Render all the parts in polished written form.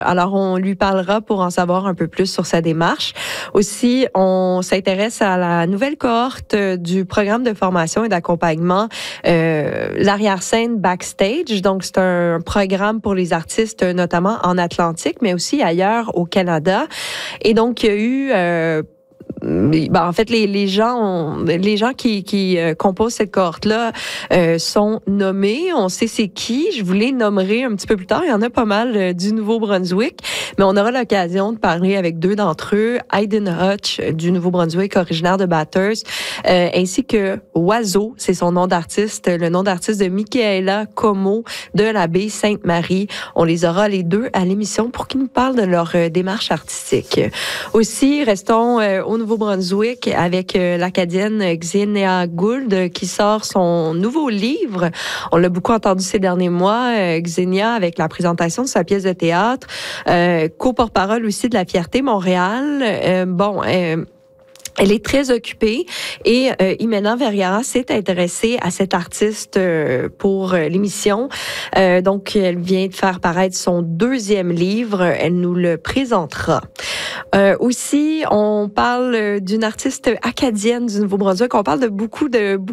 Alors, on lui parlera pour en savoir un peu plus sur sa démarche. Aussi, on s'intéresse à la nouvelle cohorte du programme de formation et d'accompagnement, l'arrière-scène backstage. Donc, c'est un programme pour les artistes, notamment en Atlantique, mais aussi ailleurs au Canada. Et donc, il y a eu... en fait, les gens qui composent cette cohorte-là sont nommés. On sait c'est qui. Je vous les nommerai un petit peu plus tard. Il y en a pas mal du Nouveau-Brunswick, mais on aura l'occasion de parler avec deux d'entre eux, Hayden Hutch du Nouveau-Brunswick, originaire de Bathurst, ainsi que Oiseau, c'est son nom d'artiste, le nom d'artiste de Michaela Como de la baie Sainte-Marie. On les aura les deux à l'émission pour qu'ils nous parlent de leur démarche artistique. Aussi, restons au Nouveau-Brunswick avec l'Acadienne Xenia Gould qui sort son nouveau livre. On l'a beaucoup entendu ces derniers mois, Xenia, avec la présentation de sa pièce de théâtre, co-porte-parole aussi de la Fierté Montréal. Elle est très occupée et Imena Vergara s'est intéressée à cet artiste pour l'émission. Donc, elle vient de faire paraître son deuxième livre. Elle nous le présentera. Aussi, on parle d'une artiste acadienne du Nouveau-Brunswick. On parle de beaucoup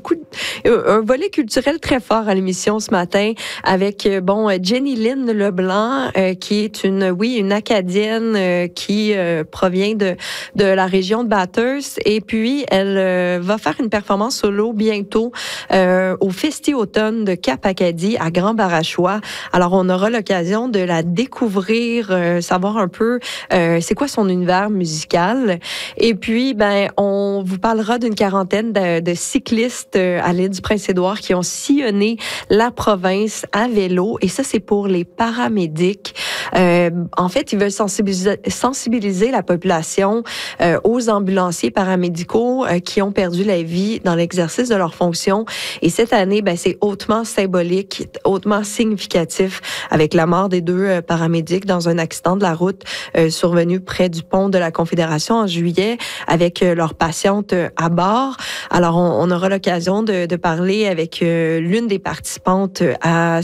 un volet culturel très fort à l'émission ce matin avec Jenny Lynn Leblanc qui est une acadienne qui provient de la région de Bathurst. Et puis, elle va faire une performance solo bientôt au Festi-Automne de Cap-Acadie à Grand-Barachois. Alors, on aura l'occasion de la découvrir, savoir un peu c'est quoi son univers musical. Et puis, on vous parlera d'une quarantaine de cyclistes à l'île du Prince-Édouard qui ont sillonné la province à vélo. Et ça, c'est pour les paramédics. En fait, ils veulent sensibiliser la population aux ambulanciers paramédicaux qui ont perdu la vie dans l'exercice de leurs fonctions. Et cette année, c'est hautement symbolique, hautement significatif avec la mort des deux paramédics dans un accident de la route survenu près du pont de la Confédération en juillet avec leur patiente à bord. Alors, on aura l'occasion de parler avec l'une des participantes à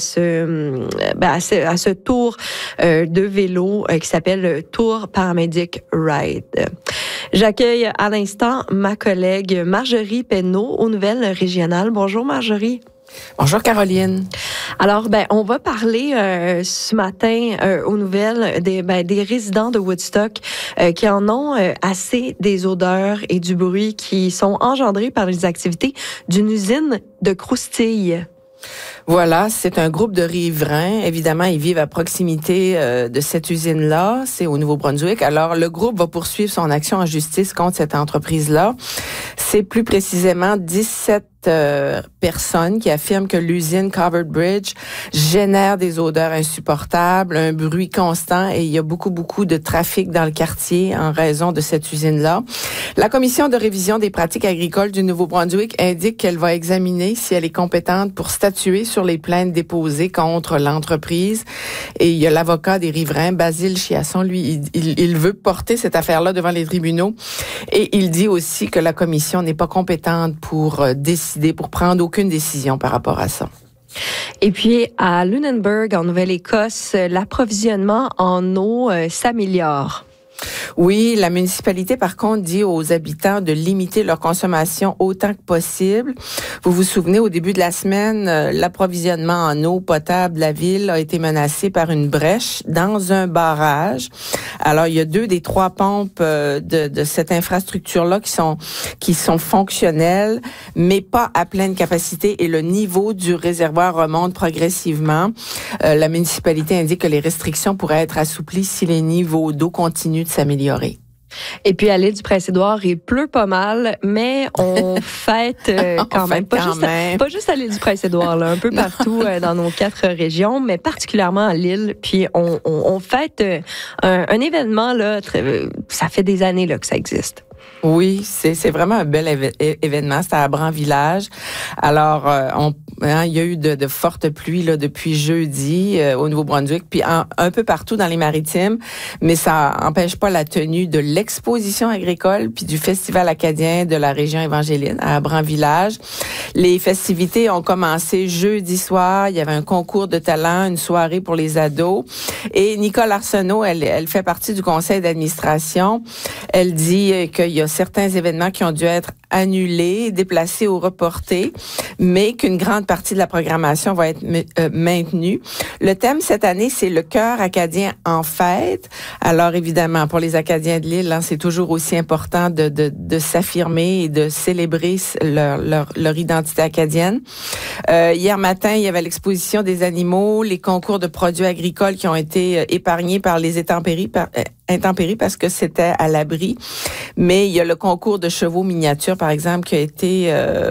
ce tour de vélo qui s'appelle Tour Paramedic Ride. J'accueille à l'instant ma collègue Marjorie Penneau aux Nouvelles Régionales. Bonjour Marjorie. Bonjour Caroline. Alors, on va parler ce matin aux nouvelles des résidents de Woodstock qui en ont assez des odeurs et du bruit qui sont engendrés par les activités d'une usine de croustilles. Voilà, c'est un groupe de riverains. Évidemment, ils vivent à proximité de cette usine-là. C'est au Nouveau-Brunswick. Alors, le groupe va poursuivre son action en justice contre cette entreprise-là. C'est plus précisément 17 personnes qui affirment que l'usine Covered Bridge génère des odeurs insupportables, un bruit constant et il y a beaucoup de trafic dans le quartier en raison de cette usine-là. La Commission de révision des pratiques agricoles du Nouveau-Brunswick indique qu'elle va examiner si elle est compétente pour statuer sur les plaintes déposées contre l'entreprise. Et il y a l'avocat des riverains, Basile Chiasson, lui, il veut porter cette affaire-là devant les tribunaux et il dit aussi que la Commission n'est pas compétente pour pour prendre aucune décision par rapport à ça. Et puis, à Lunenburg, en Nouvelle-Écosse, l'approvisionnement en eau s'améliore. Oui, la municipalité, par contre, dit aux habitants de limiter leur consommation autant que possible. Vous vous souvenez, au début de la semaine, l'approvisionnement en eau potable de la ville a été menacé par une brèche dans un barrage. Alors, il y a 2 des 3 pompes de cette infrastructure-là qui sont fonctionnelles, mais pas à pleine capacité et le niveau du réservoir remonte progressivement. La municipalité indique que les restrictions pourraient être assouplies si les niveaux d'eau continuent de s'améliorer. Et puis à l'île du Prince-Édouard, il pleut pas mal, mais on fête quand même. Pas juste à l'île du Prince-Édouard, là, un peu partout dans nos 4 régions, mais particulièrement à l'île. Puis on fête un événement, là, ça fait des années là, que ça existe. Oui, c'est vraiment un bel événement. C'était à Bran-Village. Alors, il y a eu de fortes pluies là depuis jeudi au Nouveau-Brunswick, puis un peu partout dans les Maritimes, mais ça empêche pas la tenue de l'exposition agricole puis du Festival acadien de la région Évangéline à Bran-Village. Les festivités ont commencé jeudi soir. Il y avait un concours de talent, une soirée pour les ados. Et Nicole Arsenault, elle fait partie du conseil d'administration. Elle dit qu'il y a certains événements qui ont dû être annulés, déplacés ou reportés, mais qu'une grande partie de la programmation va être maintenue. Le thème cette année, c'est le cœur acadien en fête. Alors évidemment, pour les Acadiens de l'île, c'est toujours aussi important de s'affirmer et de célébrer leur identité acadienne. Hier matin, il y avait l'exposition des animaux, les concours de produits agricoles qui ont été épargnés par les intempéries parce que c'était à l'abri. Mais il y a le concours de chevaux miniatures, par exemple, qui a été,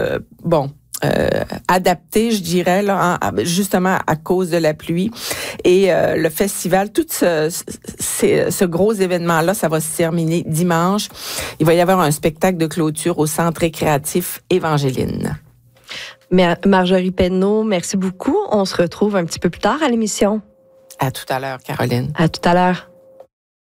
adapté, je dirais, là, justement à cause de la pluie. Et le festival, tout ce gros événement-là, ça va se terminer dimanche. Il va y avoir un spectacle de clôture au Centre récréatif Évangéline. Marjorie Penneau, merci beaucoup. On se retrouve un petit peu plus tard à l'émission. À tout à l'heure, Caroline. À tout à l'heure.